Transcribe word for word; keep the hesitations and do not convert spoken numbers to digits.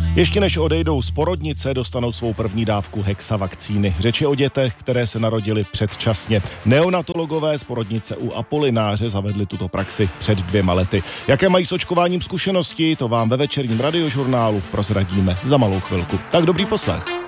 Ještě než odejdou z porodnice, dostanou svou první dávku hexavakcíny. Řeč je o dětech, které se narodily předčasně. Neonatologové z porodnice u Apolináře zavedli tuto praxi před dvěma lety. Jaké mají s očkováním zkušenosti, to vám ve večerním radiožurnálu prozradíme za malou chvilku. Tak dobrý poslech.